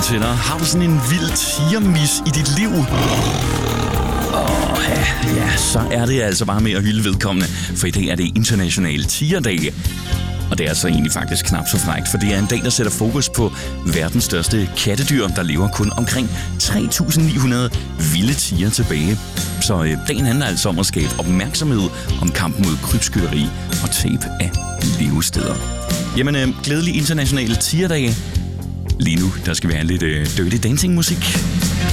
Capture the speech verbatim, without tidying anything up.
til dig. Har du sådan en vild tigermis i dit liv? Åh, ja, så er det altså bare med at hylde vedkommende, for i dag er det internationale tigerdag. Og det er så egentlig faktisk knap så frækt, for det er en dag, der sætter fokus på verdens største kattedyr, der lever kun omkring tre tusind ni hundrede vilde tiger tilbage. Så øh, dagen handler altså om at skabe opmærksomhed om kampen mod krybskytteri og tab af levesteder. Jamen, øh, glædelig internationale tigerdag. Lige nu, der skal vi have lidt øh, Dirty Dancing musik.